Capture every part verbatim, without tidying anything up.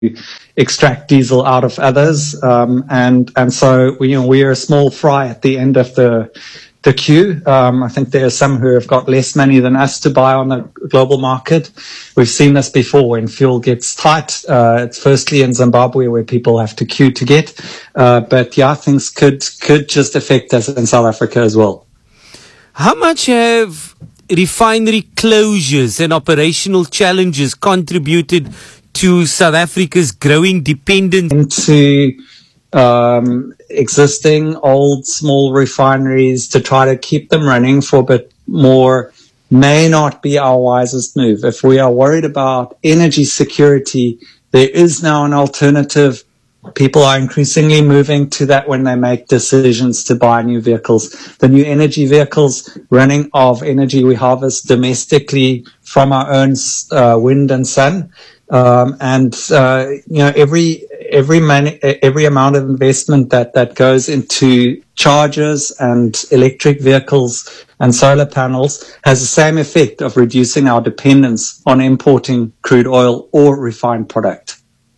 extract diesel out of others. Um, and, and so, we, you know, we are a small fry at the end of the, the queue. Um, I think there are some who have got less money than us to buy on the global market. We've seen this before when fuel gets tight. Uh, it's firstly in Zimbabwe where people have to queue to get. Uh, but yeah, things could, could just affect us in South Africa as well. How much have refinery closures and operational challenges contributed to South Africa's growing dependence into um, existing old small refineries to try to keep them running for a bit more may not be our wisest move. If we are worried about energy security, there is now an alternative. People are increasingly moving to that when they make decisions to buy new vehicles. The new energy vehicles running off energy we harvest domestically from our own uh, wind and sun. Um, and, uh, you know, every, every money, every amount of investment that, that goes into chargers and electric vehicles and solar panels has the same effect of reducing our dependence on importing crude oil or refined product.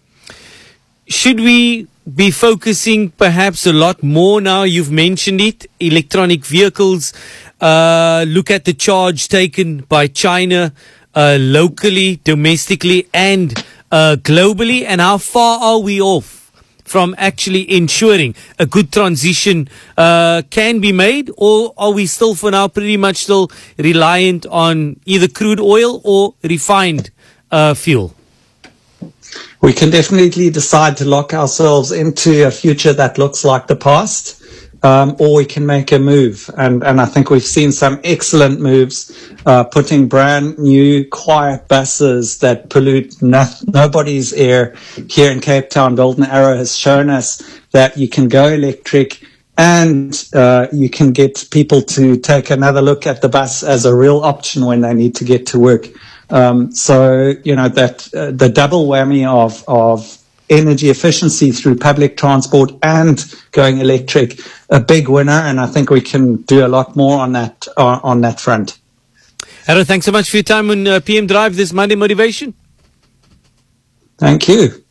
Should we be focusing perhaps a lot more now? You've mentioned it, electronic vehicles. Uh, look at the charge taken by China uh, locally, domestically, and uh, globally. And how far are we off from actually ensuring a good transition uh, can be made? Or are we still for now pretty much still reliant on either crude oil or refined uh, fuel? We can definitely decide to lock ourselves into a future that looks like the past, um, or we can make a move. And, and I think we've seen some excellent moves, uh, putting brand new, quiet buses that pollute no, nobody's air here in Cape Town. Golden Arrow has shown us that you can go electric and uh, you can get people to take another look at the bus as a real option when they need to get to work. Um, so, you know, that uh, the double whammy of, of energy efficiency through public transport and going electric, a big winner. And I think we can do a lot more on that, uh, on that front. Harold, thanks so much for your time on uh, P M Drive this Monday Motivation. Thank you.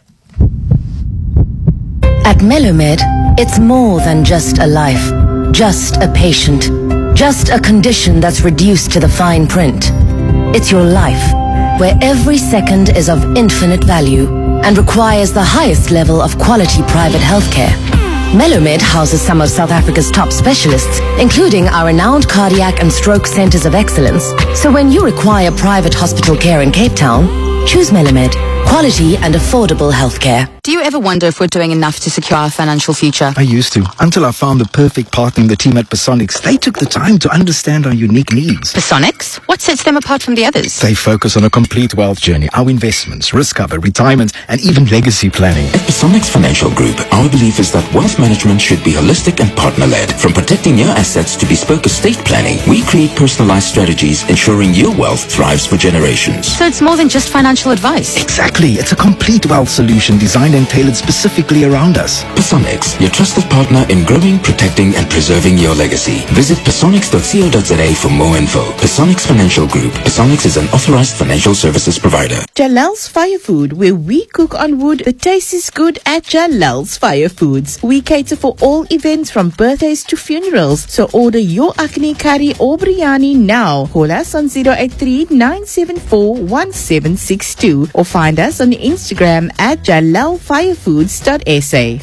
At Melomed, it's more than just a life, just a patient, just a condition that's reduced to the fine print. It's your life, where every second is of infinite value and requires the highest level of quality private healthcare. Melomed houses some of South Africa's top specialists, including our renowned cardiac and stroke centers of excellence. So when you require private hospital care in Cape Town, choose Melomed. Quality and affordable healthcare. Do you ever wonder if we're doing enough to secure our financial future? I used to, until I found the perfect partner in the team at Pasonics. They took the time to understand our unique needs. Pasonics? What sets them apart from the others? They focus on a complete wealth journey, our investments, risk cover, retirement, and even legacy planning. At Pasonics Financial Group, our belief is that wealth management should be holistic and partner-led. From protecting your assets to bespoke estate planning, we create personalized strategies ensuring your wealth thrives for generations. So it's more than just financial advice? Exactly. It's a complete wealth solution designed and tailored specifically around us. Pasonics, your trusted partner in growing, protecting, and preserving your legacy. Visit pasonics dot co dot za for more info. Pasonics Financial Group. Pasonics is an authorized financial services provider. Jalal's Fire Food, where we cook on wood. The taste is good at Jalal's Fire Foods. We cater for all events from birthdays to funerals. So order your akni curry or biryani now. Call us on zero eight three, nine seven four, one seven six two or find us on Instagram at jalal fire foods dot s a.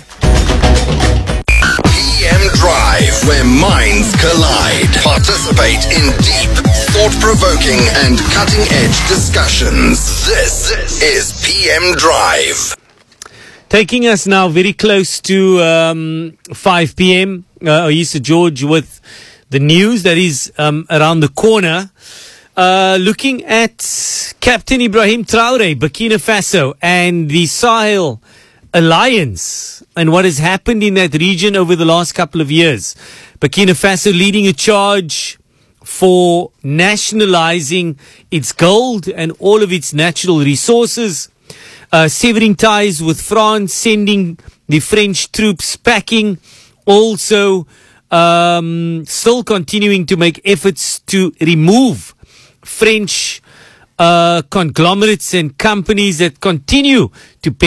P M Drive, where minds collide. Participate in deep, thought-provoking and cutting-edge discussions. This is P M Drive. Taking us now very close to um, five p.m. Uh, Oyisa George with the news that is um, around the corner. Uh, looking at Captain Ibrahim Traore, Burkina Faso, and the Sahel Alliance and what has happened in that region over the last couple of years. Burkina Faso leading a charge for nationalizing its gold and all of its natural resources, uh, severing ties with France, sending the French troops packing, also um, still continuing to make efforts to remove French uh, conglomerates and companies that continue to